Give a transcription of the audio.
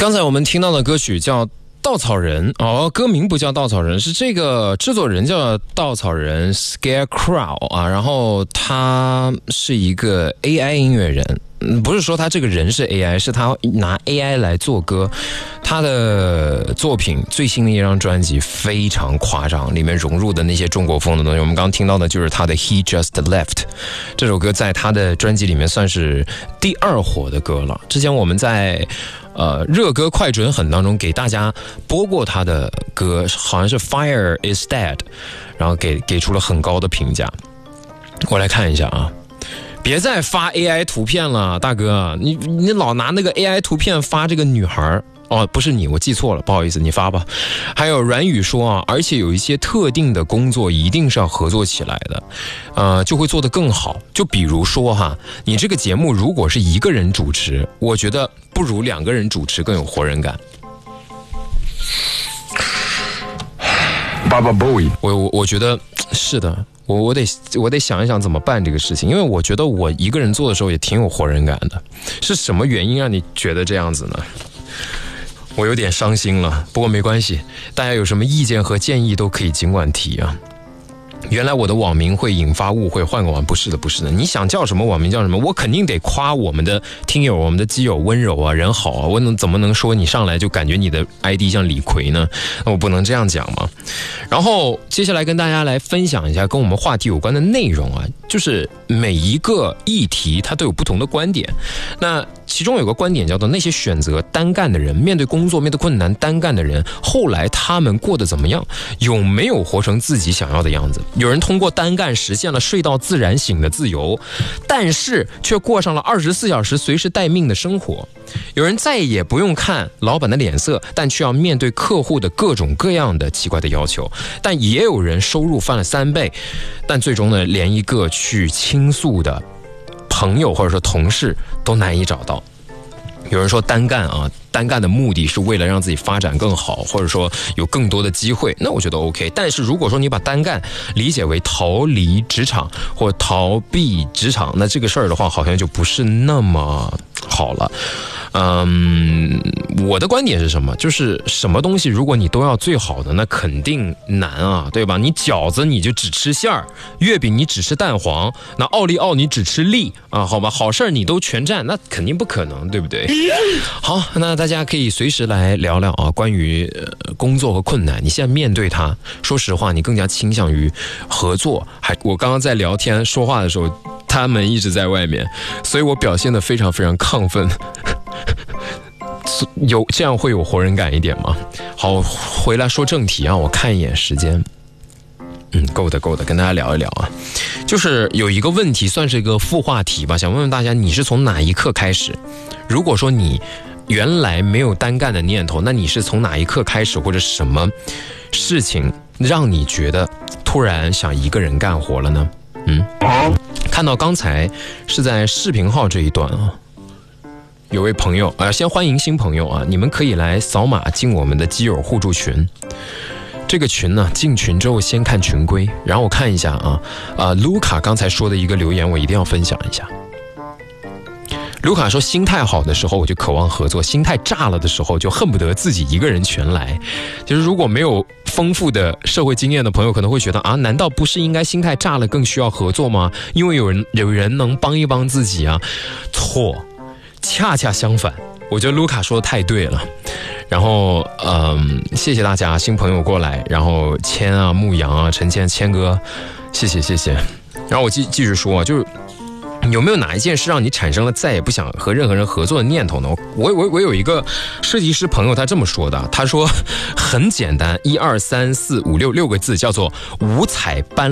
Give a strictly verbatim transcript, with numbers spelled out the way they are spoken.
刚才我们听到的歌曲叫稻草人哦，歌名不叫稻草人，是这个制作人叫稻草人 Scarecrow 啊，然后他是一个 A I 音乐人，不是说他这个人是 A I， 是他拿 A I 来做歌。他的作品最新的一张专辑非常夸张，里面融入的那些中国风的东西，我们刚刚听到的就是他的 He Just Left 这首歌，在他的专辑里面算是第二火的歌了。之前我们在呃热歌快准狠当中给大家播过他的歌，好像是 Fire Is Dead， 然后给给出了很高的评价。我来看一下啊，别再发 A I 图片了，大哥，你你老拿那个 A I 图片发这个女孩。哦，不是你，我记错了，不好意思，你发吧。还有阮宇说啊，而且有一些特定的工作一定是要合作起来的，呃，就会做得更好。就比如说哈，你这个节目如果是一个人主持，我觉得不如两个人主持更有活人感。 爸爸 boy， 我我我觉得是的。我我得我得想一想怎么办这个事情，因为我觉得我一个人做的时候也挺有活人感的。是什么原因让你觉得这样子呢？我有点伤心了，不过没关系，大家有什么意见和建议都可以尽管提啊。原来我的网名会引发误会，换个网不是的不是的，你想叫什么网名叫什么，我肯定得夸我们的听友我们的基友温柔啊人好啊，我能怎么能说你上来就感觉你的 I D 像李逵呢？那我不能这样讲嘛。然后接下来跟大家来分享一下跟我们话题有关的内容啊，就是每一个议题它都有不同的观点，那其中有个观点叫做那些选择单干的人，面对工作面对困难单干的人，后来他们过得怎么样，有没有活成自己想要的样子。有人通过单干实现了睡到自然醒的自由，但是却过上了二十四小时随时待命的生活。有人再也不用看老板的脸色，但却要面对客户的各种各样的奇怪的要求。但也有人收入翻了三倍，但最终呢，连一个去倾诉的朋友或者说同事都难以找到。有人说单干啊，单干的目的是为了让自己发展更好，或者说有更多的机会，那我觉得 OK。但是如果说你把单干理解为逃离职场或逃避职场，那这个事儿的话，好像就不是那么好了。嗯，我的观点是什么？就是什么东西如果你都要最好的，那肯定难啊，对吧？你饺子你就只吃馅儿，月饼你只吃蛋黄，那奥利奥你只吃粒啊，好吧？好事儿你都全占，那肯定不可能，对不对？好，那大家可以随时来聊聊啊，关于、呃、工作和困难，你现在面对它，说实话，你更加倾向于合作，还我刚刚在聊天说话的时候，他们一直在外面，所以我表现得非常非常亢奋。有这样会有活人感一点吗？好，回来说正题啊，我看一眼时间，嗯，够的够的，跟大家聊一聊啊。就是有一个问题算是一个副话题吧，想问问大家，你是从哪一刻开始？如果说你原来没有单干的念头，那你是从哪一刻开始，或者什么事情让你觉得突然想一个人干活了呢？嗯，看到刚才是在视频号这一段啊。有位朋友啊、呃，先欢迎新朋友啊！你们可以来扫码进我们的基友互助群。这个群呢，进群之后先看群规，然后我看一下啊啊，卢卡刚才说的一个留言，我一定要分享一下。卢卡说，心态好的时候我就渴望合作，心态炸了的时候就恨不得自己一个人全来。就是如果没有丰富的社会经验的朋友可能会觉得啊，难道不是应该心态炸了更需要合作吗？因为有人有人能帮一帮自己啊。错。恰恰相反，我觉得卢卡说的太对了。然后嗯，谢谢大家新朋友过来，然后谦啊、牧羊啊、陈谦、谦哥，谢谢谢谢。然后我继继续说啊，就是有没有哪一件事让你产生了再也不想和任何人合作的念头呢？我我我有一个设计师朋友，他这么说的，他说很简单，一二三四五六六个字，叫做五彩斑